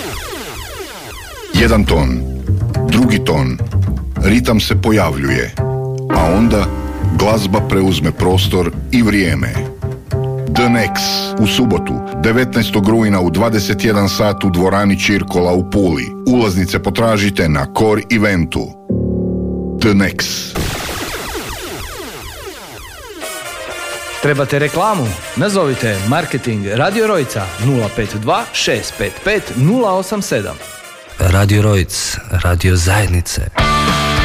Jedan ton, drugi ton, ritam se pojavljuje, a onda glazba preuzme prostor i vrijeme. The Nex u subotu, 19. rujna u 21 sat u dvorani Čirkola u Puli. Ulaznice potražite na Core Eventu. The Nex. Trebate reklamu? Nazovite Marketing Radio Rojca 052 655 087. Radio Rojc, radio zajednice.